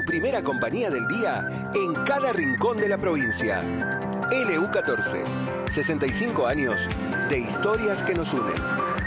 tu primera compañía del día en cada rincón de la provincia. LU14, 65 años de historias que nos unen.